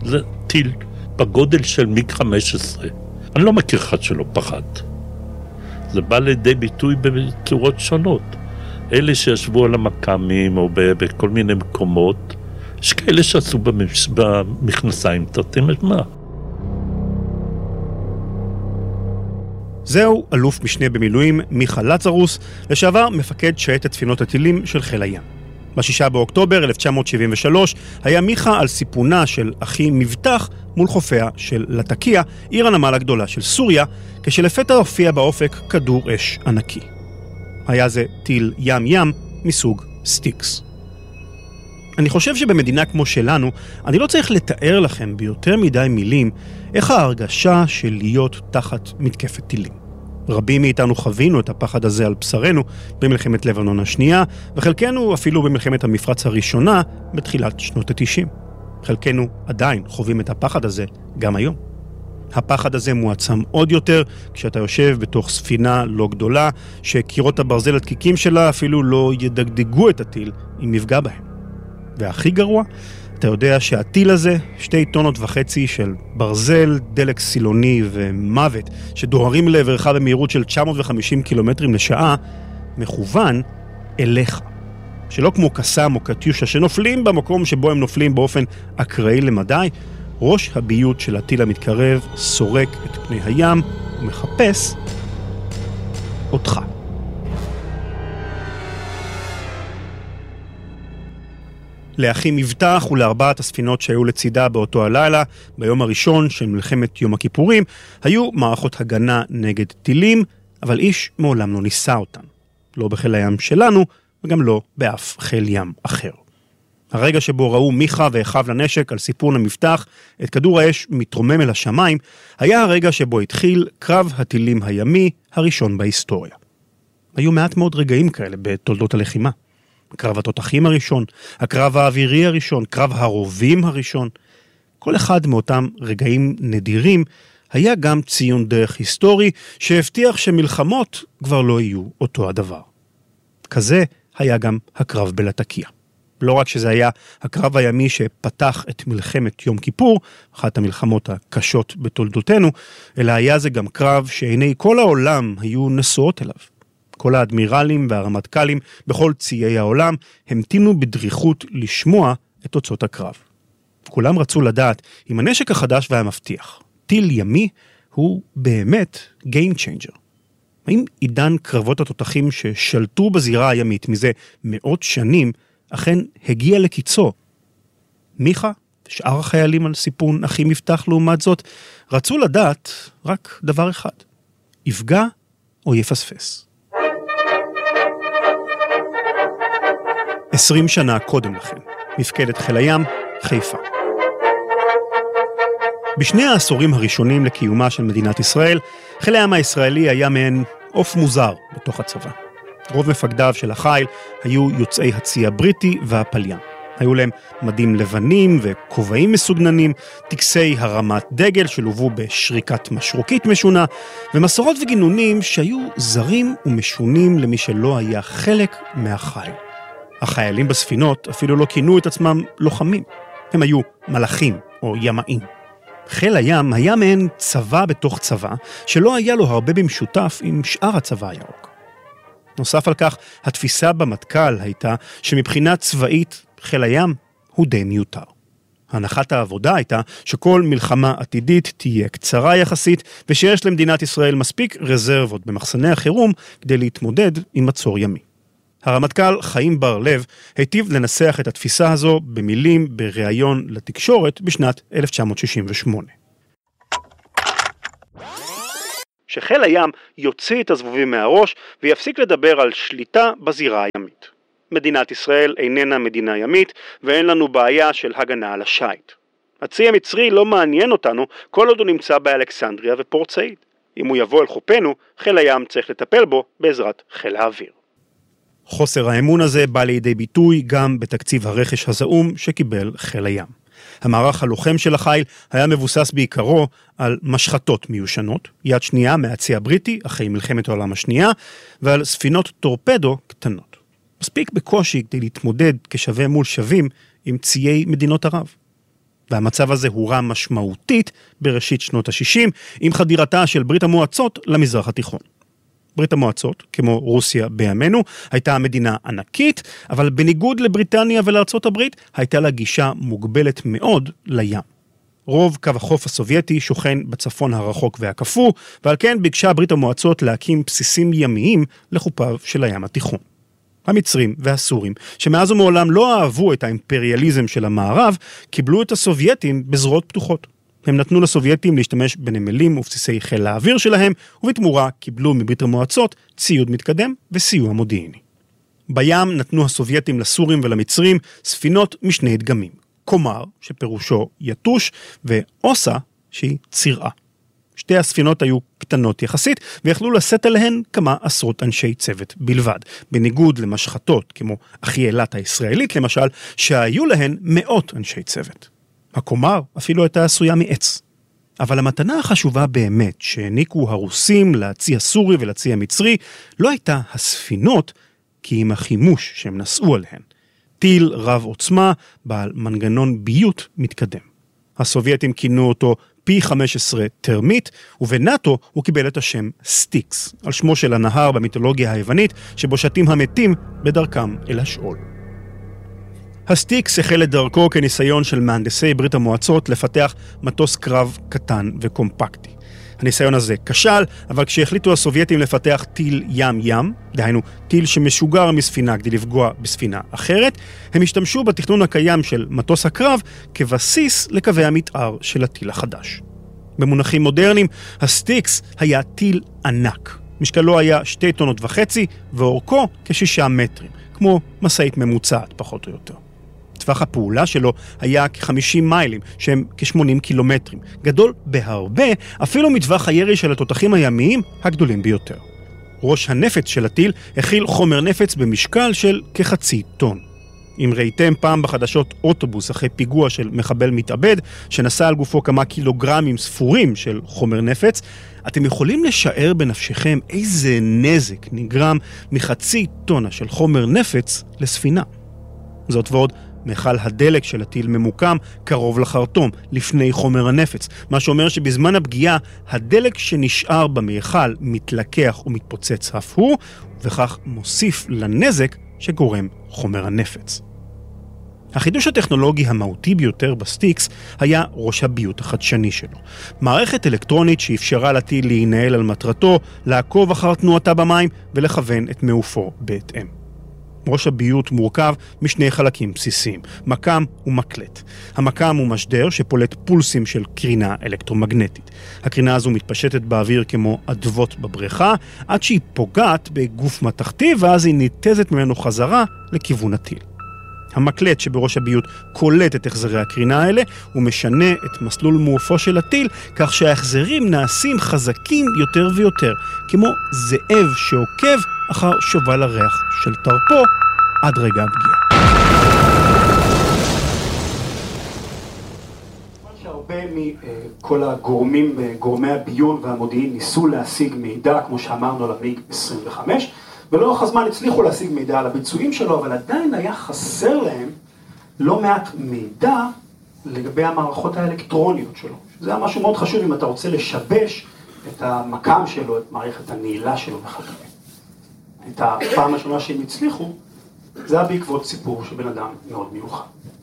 זה טיל בגודל של מיג 15. אני לא מכיר אחד שלא פחד. זה בא לידי ביטוי בצורות שונות. אלה שישבו על המקמים או בכל מיני מקומות, יש כאלה שעשו במכנסיים תרתי משמע. זהו אלוף משנה במילואים מיכה לצרוס, לשעבר מפקד שייטת ספינות הטילים של חיל הים. ב6 באוקטובר 1973 היה מיכה על סיפונה של אחי מבטח מול חופיה של לטקיה, עיר הנמל הגדולה של סוריה, כשלפתע הופיע באופק כדור אש ענקי. היה זה טיל ים מסוג סטיקס. אני חושב שבמדינה כמו שלנו, אני לא צריך לתאר לכם ביותר מדי מילים איך ההרגשה של להיות תחת מתקפת טילים. רבים מאיתנו חווינו את הפחד הזה על בשרנו במלחמת לבנון השנייה, וחלקנו אפילו במלחמת המפרץ הראשונה בתחילת שנות ה-90. חלקנו עדיין חווים את הפחד הזה גם היום. הפחד הזה מועצם עוד יותר כשאתה יושב בתוך ספינה לא גדולה, שקירות הברזל הדקיקים שלה אפילו לא ידגדגו את הטיל אם יפגע בהם. והכי גרוע, אתה יודע שהטיל הזה, 2.5 טונות של ברזל, דלק סילוני ומוות, שדוהרים לעברך במהירות של 950 קילומטרים לשעה, מכוון אליך. שלא כמו קסם או קטיושה שנופלים במקום שבו הם נופלים באופן אקראי למדי, ראש הביות של הטיל המתקרב סורק את פני הים ומחפש אותך. לאחי מבטח ולארבעת הספינות שהיו לצידה באותו הלילה, ביום הראשון של מלחמת יום הכיפורים, היו מערכות הגנה נגד טילים, אבל איש מעולם לא ניסה אותן. לא בחיל הים שלנו, וגם לא באף חיל ים אחר. הרגע שבו ראו מיכה ואחיו לנשק על סיפון המבטח, את כדור האש מתרומם אל השמיים, היה הרגע שבו התחיל קרב הטילים הימי הראשון בהיסטוריה. היו מעט מאוד רגעים כאלה בתולדות הלחימה. קרב התותחים הראשון, הקרב האווירי הראשון, קרב הרובים הראשון. כל אחד מאותם רגעים נדירים היה גם ציון דרך היסטורי שהבטיח שמלחמות כבר לא יהיו אותו הדבר. כזה היה גם הקרב בלטקיה. לא רק שזה היה הקרב הימי שפתח את מלחמת יום כיפור, אחת המלחמות הקשות בתולדותינו, אלא היה זה גם קרב שעיני כל העולם היו נשואות אליו. כל האדמירלים והרמטכ"לים בכל ציי העולם המתינו בדריכות לשמוע את תוצאות הקרב. כולם רצו לדעת אם הנשק החדש והמבטיח, טיל ימי, הוא באמת game changer. האם עידן קרבות התותחים ששלטו בזירה הימית מזה מאות שנים אכן הגיע לקיצו? מיכה ושאר החיילים על סיפון אחי מבטח לעומת זאת רצו לדעת רק דבר אחד, יפגע או יפספס. 20 שנה קודם לכן, מפקדת חיל הים, חיפה. בשני העשורים הראשונים לקיומה של מדינת ישראל, חיל הים הישראלי היה מעין עוף מוזר בתוך הצבא. רוב מפקדיו של החיל היו יוצאי הצי הבריטי והפליין. היו להם מדים לבנים וכובעים מסוגננים, טקסי הרמת דגל שלובו בשריקת משרוקית משונה, ומסורות וגינונים שהיו זרים ומשונים למי שלא היה חלק מהחיל. החיילים בספינות אפילו לא כינו את עצמם לוחמים. הם היו מלאכים או ימאים. חיל הים היה מעין צבא בתוך צבא, שלא היה לו הרבה במשותף עם שאר הצבא הירוק. נוסף על כך, התפיסה במטכ"ל הייתה שמבחינה צבאית חיל הים הוא די מיותר. הנחת העבודה הייתה שכל מלחמה עתידית תהיה קצרה יחסית, ושיש למדינת ישראל מספיק רזרבות במחסני החירום כדי להתמודד עם מצור ימי. הרמטכ"ל חיים בר לב היטיב לנסח את התפיסה הזו במילים בריאיון לתקשורת בשנת 1968. שחיל הים יוציא את הזבובים מהראש ויפסיק לדבר על שליטה בזירה הימית. מדינת ישראל איננה מדינה ימית ואין לנו בעיה של הגנה על השייט. הצי המצרי לא מעניין אותנו כל עוד הוא נמצא באלכסנדריה ופורט סעיד. אם הוא יבוא אל חופנו, חיל הים צריך לטפל בו בעזרת חיל האוויר. חוסר האמון הזה בא לידי ביטוי גם בתקציב הרכש הזעום שקיבל חיל הים. המערך הלוחם של החיל היה מבוסס בעיקרו על משחטות מיושנות, יד שנייה מהצי הבריטי אחרי מלחמת העולם השנייה, ועל ספינות טורפדו קטנות. מספיק בקושי כדי להתמודד כשווה מול שווים עם ציי מדינות ערב. והמצב הזה הורע משמעותית בראשית שנות ה-60, עם חדירתה של ברית המועצות למזרח התיכון. ברית המועצות, כמו רוסיה בימינו, הייתה מדינה ענקית, אבל בניגוד לבריטניה ולארצות הברית, הייתה לה גישה מוגבלת מאוד לים. רוב קו החוף הסובייטי שוכן בצפון הרחוק והקפוא, ועל כן ביקשה ברית המועצות להקים בסיסים ימיים לחופיו של הים התיכון. המצרים והסורים, שמאז ומעולם לא אהבו את האימפריאליזם של המערב, קיבלו את הסובייטים בזרועות פתוחות. הם נתנו לסובייטים להשתמש בנמלים ובסיסי חיל האוויר שלהם, ובתמורה קיבלו מברית המועצות ציוד מתקדם וסיוע מודיעיני. בים נתנו הסובייטים לסורים ולמצרים ספינות משני דגמים. קומר, שפירושו יתוש, ואוסה, שהיא צירה. שתי הספינות היו קטנות יחסית, ויכלו לשאת עליהן כמה עשרות אנשי צוות בלבד, בניגוד למשחטות, כמו אחיילת הישראלית למשל, שהיו להן מאות אנשי צוות. הקומר אפילו הייתה עשויה מעץ. אבל המתנה החשובה באמת שהעניקו הרוסים לצי הסורי ולצי המצרי, לא הייתה הספינות, כי עם החימוש שהם נשאו עליהן. טיל רב עוצמה בעל מנגנון ביות מתקדם. הסובייטים כינו אותו פי 15 טרמית, ובנאטו הוא קיבל את השם סטיקס, על שמו של הנהר במיתולוגיה היוונית, שבו שתים המתים בדרכם אל השאול. הסטיקס החל את דרכו כניסיון של מהנדסי ברית המועצות לפתח מטוס קרב קטן וקומפקטי. הניסיון הזה כשל, אבל כשהחליטו הסובייטים לפתח טיל ים-ים, דהיינו טיל שמשוגר מספינה כדי לפגוע בספינה אחרת, הם השתמשו בתכנון הקיים של מטוס הקרב כבסיס לקווי המתאר של הטיל החדש. במונחים מודרניים, הסטיקס היה טיל ענק. משקלו היה 2.5 טונות ואורכו כ6 מטרים, כמו מסעית ממוצעת פחות או יותר. טווח הפעולה שלו היה כ50 מיילים, שהם כ80 קילומטרים, גדול בהרבה, אפילו מטווח הירי של התותחים הימיים הגדולים ביותר. ראש הנפץ של הטיל הכיל חומר נפץ במשקל של כ0.5 טון. אם ראיתם פעם בחדשות אוטובוס אחרי פיגוע של מחבל מתאבד, שנסע על גופו כמה קילוגרמים ספורים של חומר נפץ, אתם יכולים לשער בנפשכם איזה נזק נגרם מ0.5 טונה של חומר נפץ לספינה. זאת ועוד, מיכל הדלק של הטיל ממוקם קרוב לחרטום, לפני חומר הנפץ, מה שאומר שבזמן הפגיעה, הדלק שנשאר במיכל מתלקח ומתפוצץ אף הוא, וכך מוסיף לנזק שגורם חומר הנפץ. החידוש הטכנולוגי המהותי ביותר בסטיקס היה ראש הביות החדשני שלו. מערכת אלקטרונית שאפשרה לטיל להינהל על מטרתו, לעקוב אחר תנועתה במים ולכוון את מעופו בהתאם. ראש הביות מורכב משני חלקים בסיסיים, מקם ומקלט. המקם הוא משדר שפולט פולסים של קרינה אלקטרומגנטית. הקרינה הזו מתפשטת באוויר כמו אדוות בבריכה, עד שהיא פוגעת בגוף מתחתי, ואז היא ניתזת ממנו חזרה לכיוון הטיל. המקלט שבראש הביות קולט את החזרי הקרינה האלה, ומשנה את מסלול מעופו של הטיל, כך שההחזרים נעשים חזקים יותר ויותר, כמו זאב שעוקב אחר שובל הריח של טרפו עד רגע הפגיעה. שהרבה מכל גורמי הביון והמודיעין ניסו להשיג מידע, כמו שאמרנו על המיג 25, ולאורך הזמן הצליחו להשיג מידע על הביצועים שלו, אבל עדיין היה חסר להם לא מעט מידע לגבי המערכות האלקטרוניות שלו. זה היה משהו מאוד חשוב אם אתה רוצה לשבש את המקם שלו, את מערכת הנעילה שלו וכדומה. את הפעם השונה שהם הצליחו, זה היה בעקבות סיפור של בן אדם מאוד מיוחד.